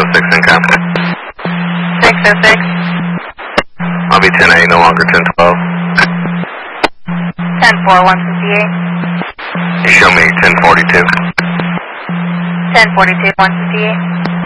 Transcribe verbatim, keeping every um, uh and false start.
six in cap. six oh six. I'll be ten eight, no longer ten twelve. ten four, one fifty-eight. You show me ten forty-two. ten forty-two, one fifty-eight.